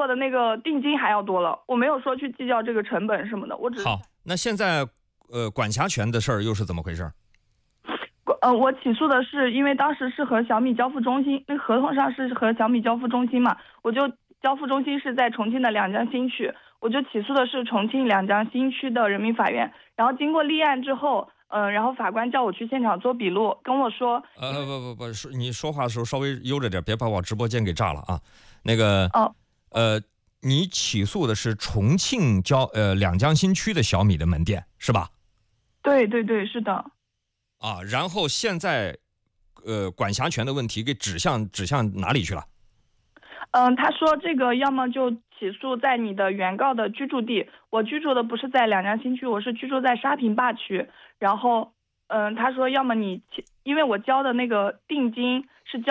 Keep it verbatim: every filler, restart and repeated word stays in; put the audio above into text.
我的那个定金还要多了。我没有说去计较这个成本什么的，我只是好，那现在呃管辖权的事儿又是怎么回事？ 呃，我起诉的是因为当时是和小米交付中心，那合同上是和小米交付中心嘛，我就交付中心是在重庆的两江新区，我就起诉的是重庆两江新区的人民法院。然后经过立案之后，嗯、呃，然后法官叫我去现场做笔录，跟我说， 呃不不不，说你说话的时候稍微悠着点，别把我直播间给炸了啊。那个， 哦， 呃，你起诉的是重庆交呃两江新区的小米的门店是吧？ 对对对，是的。 啊，然后现在，呃，管辖权的问题给指向指向哪里去了？ 嗯，他说这个要么就起诉在你的原告的居住地，我居住的不是在两江新区，我是居住在沙坪坝区。然后，嗯，他说要么你起，因为我交的那个定金是交。